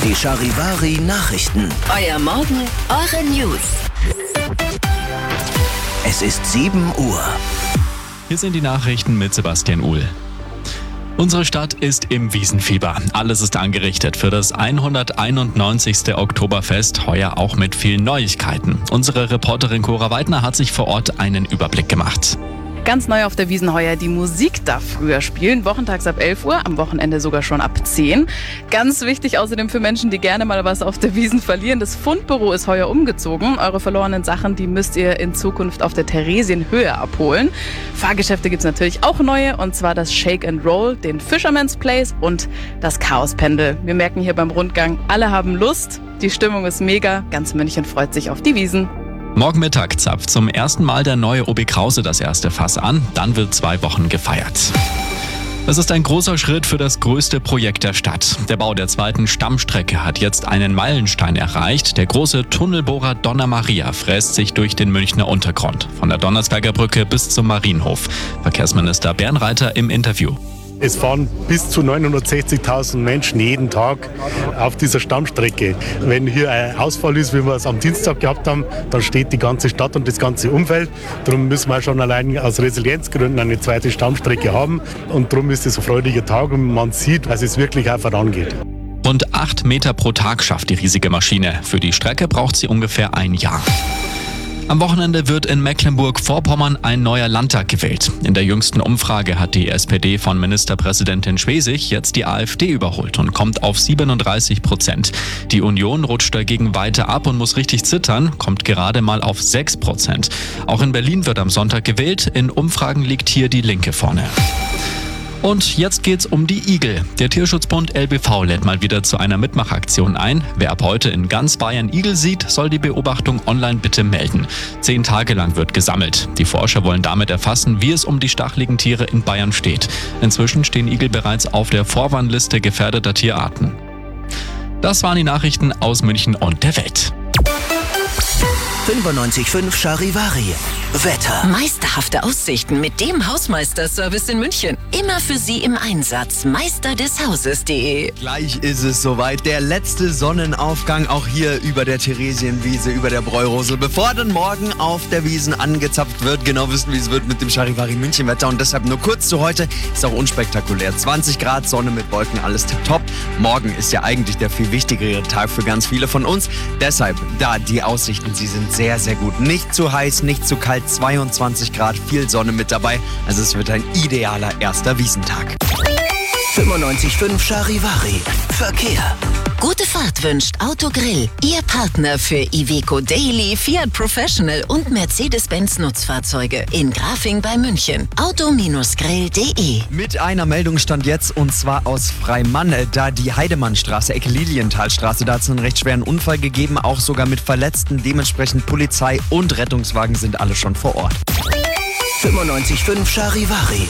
Die Charivari Nachrichten. Euer Morgen, eure News. Es ist 7 Uhr. Hier sind die Nachrichten mit Sebastian Uhl. Unsere Stadt ist im Wiesenfieber. Alles ist angerichtet für das 191. Oktoberfest, heuer auch mit vielen Neuigkeiten. Unsere Reporterin Cora Weidner hat sich vor Ort einen Überblick gemacht. Ganz neu auf der Wiesn heuer, die Musik darf früher spielen, wochentags ab 11 Uhr, am Wochenende sogar schon ab 10. Ganz wichtig außerdem für Menschen, die gerne mal was auf der Wiesn verlieren, das Fundbüro ist heuer umgezogen. Eure verlorenen Sachen, die müsst ihr in Zukunft auf der Theresienhöhe abholen. Fahrgeschäfte gibt's natürlich auch neue, und zwar das Shake and Roll, den Fisherman's Place und das Chaospendel. Wir merken hier beim Rundgang, alle haben Lust, die Stimmung ist mega, ganz München freut sich auf die Wiesn. Morgen Mittag zapft zum ersten Mal der neue OB Krause das erste Fass an. Dann wird 2 Wochen gefeiert. Das ist ein großer Schritt für das größte Projekt der Stadt. Der Bau der zweiten Stammstrecke hat jetzt einen Meilenstein erreicht. Der große Tunnelbohrer Donna Maria fräst sich durch den Münchner Untergrund. Von der Donnersberger Brücke bis zum Marienhof. Verkehrsminister Bernreiter im Interview. Es fahren bis zu 960.000 Menschen jeden Tag auf dieser Stammstrecke. Wenn hier ein Ausfall ist, wie wir es am Dienstag gehabt haben, dann steht die ganze Stadt und das ganze Umfeld. Darum müssen wir schon allein aus Resilienzgründen eine zweite Stammstrecke haben. Und darum ist es ein freudiger Tag und man sieht, dass es wirklich auch vorangeht. Rund 8 Meter pro Tag schafft die riesige Maschine. Für die Strecke braucht sie ungefähr ein Jahr. Am Wochenende wird in Mecklenburg-Vorpommern ein neuer Landtag gewählt. In der jüngsten Umfrage hat die SPD von Ministerpräsidentin Schwesig jetzt die AfD überholt und kommt auf 37%. Die Union rutscht dagegen weiter ab und muss richtig zittern, kommt gerade mal auf 6%. Auch in Berlin wird am Sonntag gewählt. In Umfragen liegt hier die Linke vorne. Und jetzt geht's um die Igel. Der Tierschutzbund LBV lädt mal wieder zu einer Mitmachaktion ein. Wer ab heute in ganz Bayern Igel sieht, soll die Beobachtung online bitte melden. 10 Tage lang wird gesammelt. Die Forscher wollen damit erfassen, wie es um die stacheligen Tiere in Bayern steht. Inzwischen stehen Igel bereits auf der Vorwarnliste gefährdeter Tierarten. Das waren die Nachrichten aus München und der Welt. 95.5 Charivari. Wetter. Meisterhafte Aussichten mit dem Hausmeisterservice in München. Immer für Sie im Einsatz. Meisterdeshauses.de. Gleich ist es soweit. Der letzte Sonnenaufgang auch hier über der Theresienwiese, über der Bräurose. Bevor dann morgen auf der Wiesn angezapft wird, genau wissen, wie es wird mit dem Charivari München Wetter. Und deshalb nur kurz zu heute. Ist auch unspektakulär. 20 Grad, Sonne mit Wolken, alles tipptopp. Morgen ist ja eigentlich der viel wichtigere Tag für ganz viele von uns. Deshalb, da die Aussichten, sie sind sehr, sehr gut. Nicht zu heiß, nicht zu kalt. 22 Grad, viel Sonne mit dabei. Also es wird ein idealer erster Wiesentag. 95.5 Charivari. Verkehr. Gute Fahrt wünscht Autogrill. Ihr Partner für Iveco Daily, Fiat Professional und Mercedes-Benz Nutzfahrzeuge. In Grafing bei München. Auto-grill.de. Mit einer Meldung stand jetzt, und zwar aus Freimann, da die Heidemannstraße, Ecke Lilienthalstraße, da hat es einen recht schweren Unfall gegeben, auch sogar mit Verletzten. Dementsprechend Polizei und Rettungswagen sind alle schon vor Ort. 95.5 Charivari.